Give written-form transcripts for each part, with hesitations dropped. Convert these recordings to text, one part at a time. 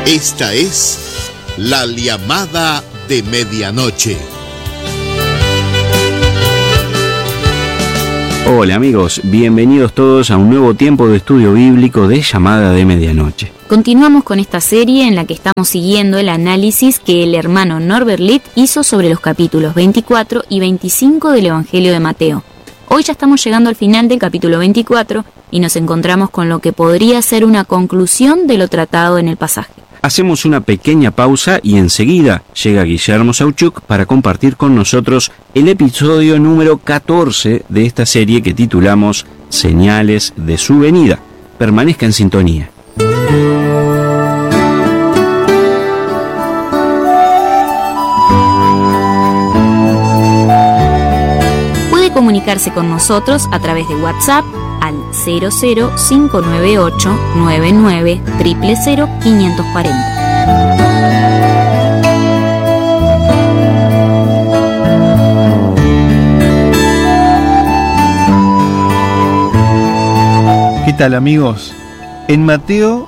Esta es la llamada de medianoche. Hola amigos, bienvenidos todos a un nuevo tiempo de estudio bíblico de Llamada de Medianoche. Continuamos con esta serie en la que estamos siguiendo el análisis que el hermano Norbert Litt hizo sobre los capítulos 24 y 25 del Evangelio de Mateo. Hoy ya estamos llegando al final del capítulo 24 y nos encontramos con lo que podría ser una conclusión de lo tratado en el pasaje. Hacemos una pequeña pausa y enseguida llega Guillermo Sauchuk para compartir con nosotros el episodio número 14 de esta serie que titulamos Señales de su venida. Permanezca en sintonía. Puede comunicarse con nosotros a través de WhatsApp al 00598 99 000 540. ¿Qué tal amigos? En Mateo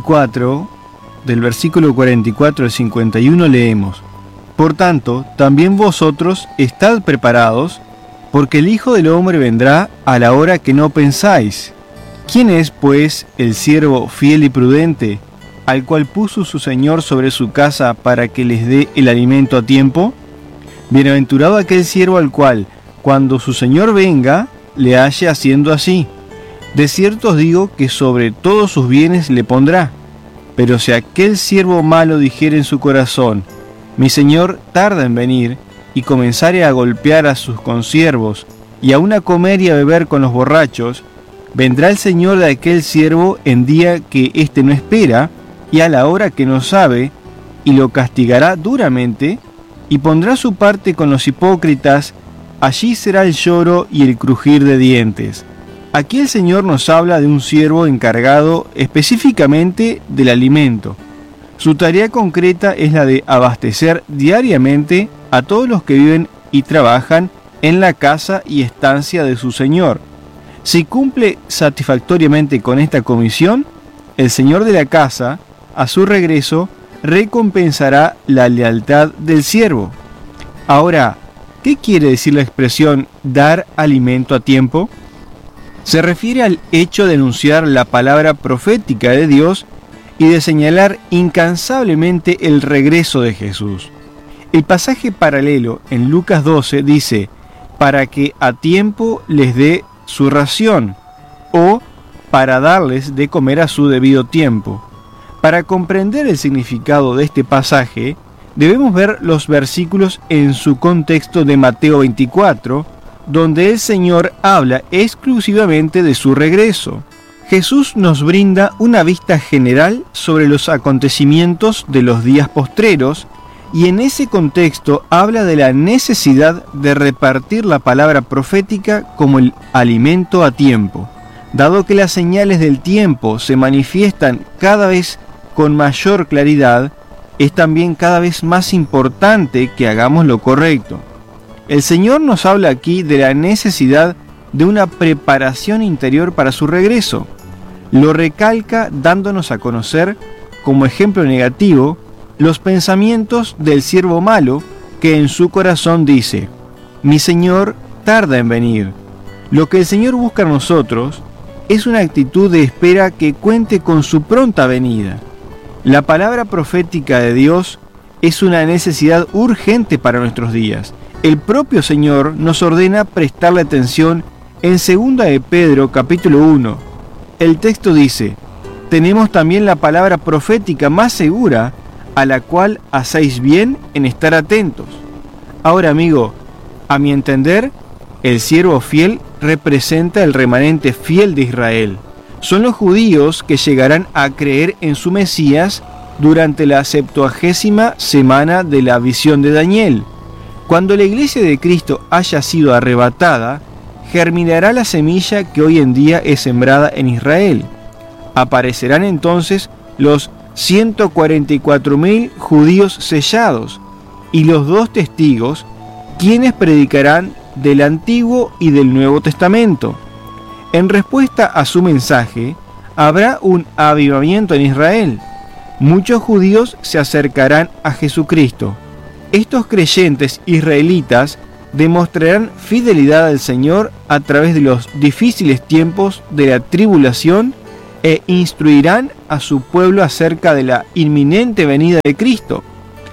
24, del versículo 44 al 51 leemos: Por tanto, también vosotros estad preparados, porque el Hijo del Hombre vendrá a la hora que no pensáis. ¿Quién es, pues, el siervo fiel y prudente, al cual puso su Señor sobre su casa para que les dé el alimento a tiempo? Bienaventurado aquel siervo al cual, cuando su Señor venga, le halle haciendo así. De cierto os digo que sobre todos sus bienes le pondrá. Pero si aquel siervo malo dijere en su corazón: mi Señor tarda en venir, y comenzare a golpear a sus consiervos, y aun a comer y a beber con los borrachos, vendrá el Señor de aquel siervo en día que éste no espera, y a la hora que no sabe, y lo castigará duramente, y pondrá su parte con los hipócritas. Allí será el lloro y el crujir de dientes. Aquí el Señor nos habla de un siervo encargado específicamente del alimento. Su tarea concreta es la de abastecer diariamente a todos los que viven y trabajan en la casa y estancia de su Señor. Si cumple satisfactoriamente con esta comisión, el Señor de la casa, a su regreso, recompensará la lealtad del siervo. Ahora, ¿qué quiere decir la expresión dar alimento a tiempo? Se refiere al hecho de anunciar la palabra profética de Dios y de señalar incansablemente el regreso de Jesús. El pasaje paralelo en Lucas 12 dice: para que a tiempo les dé su ración, o para darles de comer a su debido tiempo. Para comprender el significado de este pasaje, debemos ver los versículos en su contexto de Mateo 24, donde el Señor habla exclusivamente de su regreso. Jesús nos brinda una vista general sobre los acontecimientos de los días postreros, y en ese contexto habla de la necesidad de repartir la palabra profética como el alimento a tiempo. Dado que las señales del tiempo se manifiestan cada vez con mayor claridad, es también cada vez más importante que hagamos lo correcto. El Señor nos habla aquí de la necesidad de una preparación interior para su regreso. Lo recalca dándonos a conocer, como ejemplo negativo, los pensamientos del siervo malo que en su corazón dice: mi Señor tarda en venir. Lo que el Señor busca en nosotros es una actitud de espera que cuente con su pronta venida. La palabra profética de Dios es una necesidad urgente para nuestros días. El propio Señor nos ordena prestarle atención en 2 de Pedro capítulo 1. El texto dice: tenemos también la palabra profética más segura, a la cual hacéis bien en estar atentos. Ahora, amigo, a mi entender, el siervo fiel representa el remanente fiel de Israel. Son los judíos que llegarán a creer en su Mesías durante la 70ª semana de la visión de Daniel. Cuando la iglesia de Cristo haya sido arrebatada, germinará la semilla que hoy en día es sembrada en Israel. Aparecerán entonces los 144.000 judíos sellados y los 2 testigos, quienes predicarán del Antiguo y del Nuevo Testamento. En respuesta a su mensaje, habrá un avivamiento en Israel. muchos judíos se acercarán a Jesucristo. Estos creyentes israelitas demostrarán fidelidad al Señor a través de los difíciles tiempos de la tribulación e instruirán a su pueblo acerca de la inminente venida de Cristo.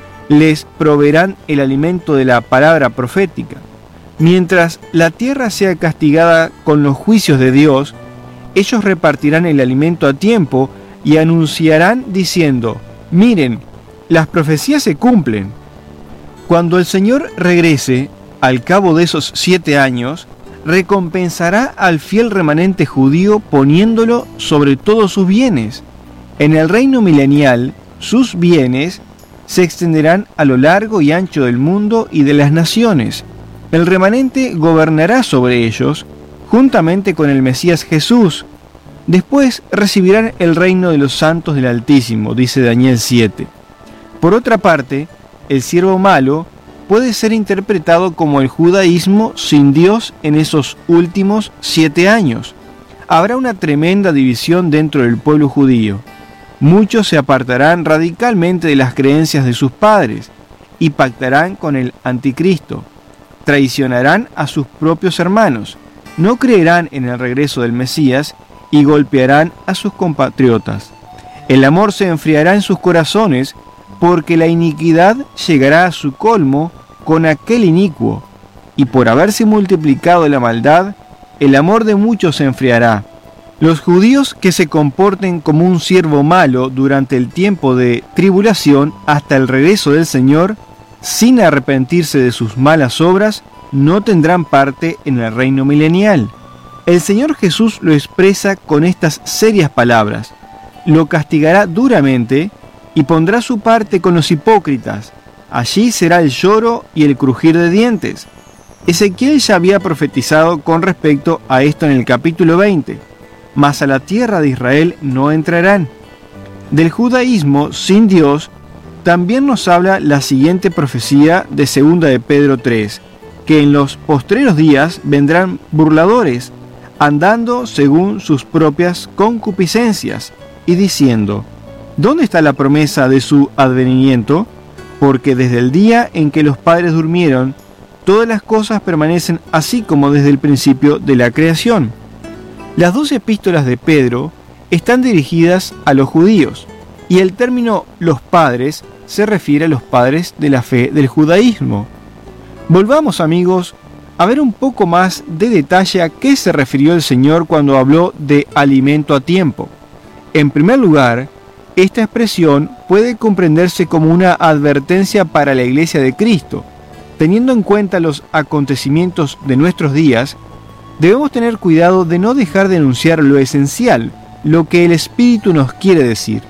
Les proveerán el alimento de la palabra profética. Mientras la tierra sea castigada con los juicios de Dios, ellos repartirán el alimento a tiempo y anunciarán diciendo: miren, las profecías se cumplen. Cuando el Señor regrese, al cabo de esos 7 años, recompensará al fiel remanente judío poniéndolo sobre todos sus bienes. En el reino milenial, sus bienes se extenderán a lo largo y ancho del mundo y de las naciones. El remanente gobernará sobre ellos, juntamente con el Mesías Jesús. Después recibirán el reino de los santos del Altísimo, dice Daniel 7. Por otra parte, el siervo malo puede ser interpretado como el judaísmo sin Dios en esos últimos 7 años. Habrá una tremenda división dentro del pueblo judío. Muchos se apartarán radicalmente de las creencias de sus padres y pactarán con el anticristo. Traicionarán a sus propios hermanos, no creerán en el regreso del Mesías y golpearán a sus compatriotas. El amor se enfriará en sus corazones porque la iniquidad llegará a su colmo con aquel inicuo, y por haberse multiplicado la maldad, el amor de muchos se enfriará. Los judíos que se comporten como un siervo malo durante el tiempo de tribulación hasta el regreso del Señor, sin arrepentirse de sus malas obras, no tendrán parte en el reino milenial. El Señor Jesús lo expresa con estas serias palabras: lo castigará duramente y pondrá su parte con los hipócritas. Allí será el lloro y el crujir de dientes. Ezequiel ya había profetizado con respecto a esto en el capítulo 20. Mas a la tierra de Israel no entrarán. Del judaísmo sin Dios también nos habla la siguiente profecía de 2 de Pedro 3, que en los postreros días vendrán burladores, andando según sus propias concupiscencias, y diciendo: ¿dónde está la promesa de su advenimiento? Porque desde el día en que los padres durmieron, todas las cosas permanecen así como desde el principio de la creación. Las 2 epístolas de Pedro están dirigidas a los judíos, y el término los padres se refiere a los padres de la fe del judaísmo. Volvamos, amigos, a ver un poco más de detalle a qué se refirió el Señor cuando habló de alimento a tiempo. En primer lugar, esta expresión puede comprenderse como una advertencia para la Iglesia de Cristo. Teniendo en cuenta los acontecimientos de nuestros días, debemos tener cuidado de no dejar de enunciar lo esencial, lo que el Espíritu nos quiere decir.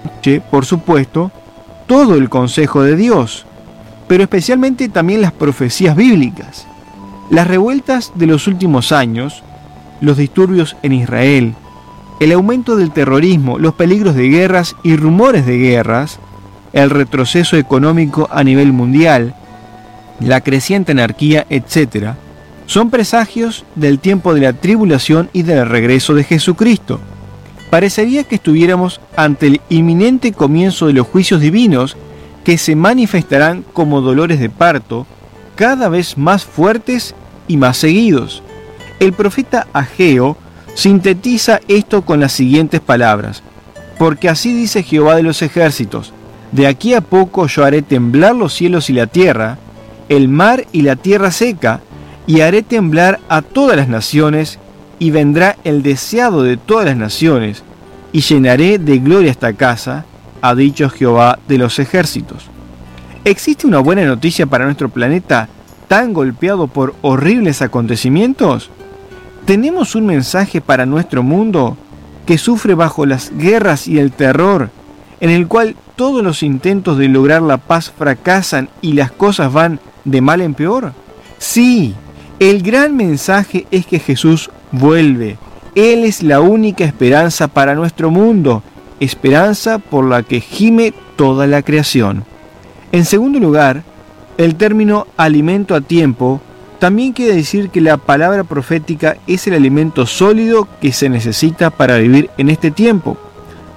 Por supuesto, todo el consejo de Dios, pero especialmente también las profecías bíblicas. Las revueltas de los últimos años, los disturbios en Israel, el aumento del terrorismo, los peligros de guerras y rumores de guerras, el retroceso económico a nivel mundial, la creciente anarquía, etc., son presagios del tiempo de la tribulación y del regreso de Jesucristo. Parecería que estuviéramos ante el inminente comienzo de los juicios divinos que se manifestarán como dolores de parto, cada vez más fuertes y más seguidos. El profeta Ageo sintetiza esto con las siguientes palabras: porque así dice Jehová de los ejércitos, de aquí a poco yo haré temblar los cielos y la tierra, el mar y la tierra seca, y haré temblar a todas las naciones, y vendrá el deseado de todas las naciones, y llenaré de gloria esta casa, ha dicho Jehová de los ejércitos. ¿Existe una buena noticia para nuestro planeta tan golpeado por horribles acontecimientos? ¿Tenemos un mensaje para nuestro mundo que sufre bajo las guerras y el terror, en el cual todos los intentos de lograr la paz fracasan y las cosas van de mal en peor? Sí, el gran mensaje es que Jesús vuelve. Él es la única esperanza para nuestro mundo, esperanza por la que gime toda la creación. En segundo lugar, el término alimento a tiempo también quiere decir que la palabra profética es el alimento sólido que se necesita para vivir en este tiempo.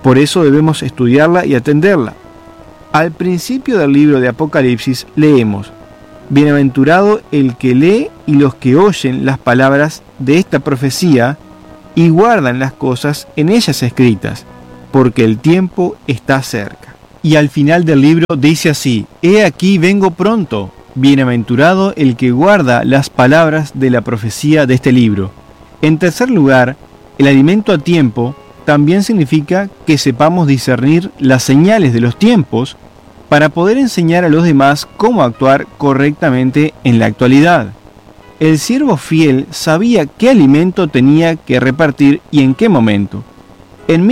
Por eso debemos estudiarla y atenderla. Al principio del libro de Apocalipsis leemos: Bienaventurado el que lee y los que oyen las palabras de esta profecía y guardan las cosas en ellas escritas, porque el tiempo está cerca. Y al final del libro dice así: He aquí vengo pronto. Bienaventurado el que guarda las palabras de la profecía de este libro. En tercer lugar, el alimento a tiempo también significa que sepamos discernir las señales de los tiempos para poder enseñar a los demás cómo actuar correctamente en la actualidad. El siervo fiel sabía qué alimento tenía que repartir y en qué momento. En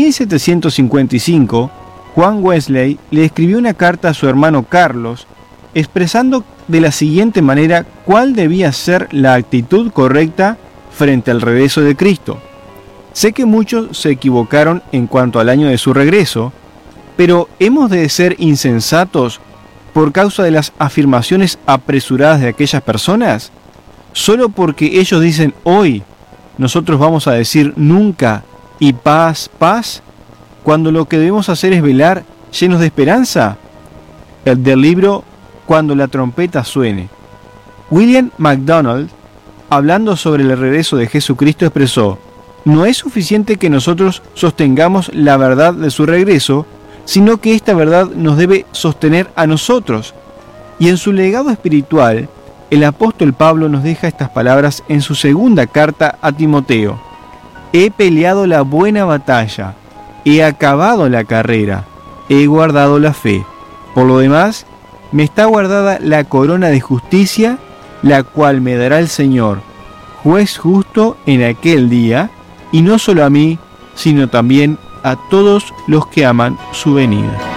1755, Juan Wesley le escribió una carta a su hermano Carlos, expresando de la siguiente manera cuál debía ser la actitud correcta frente al regreso de Cristo. Sé que muchos se equivocaron en cuanto al año de su regreso, pero ¿hemos de ser insensatos por causa de las afirmaciones apresuradas de aquellas personas? Solo porque ellos dicen hoy, nosotros vamos a decir nunca y paz, paz, cuando lo que debemos hacer es velar llenos de esperanza. Del libro Cuando la trompeta suene. William MacDonald, hablando sobre el regreso de Jesucristo, expresó: no es suficiente que nosotros sostengamos la verdad de su regreso, sino que esta verdad nos debe sostener a nosotros. Y en su legado espiritual, el apóstol Pablo nos deja estas palabras en su segunda carta a Timoteo: he peleado la buena batalla, he acabado la carrera, he guardado la fe. Por lo demás, me está guardada la corona de justicia, la cual me dará el Señor, juez justo en aquel día, y no solo a mí, sino también a todos los que aman su venida.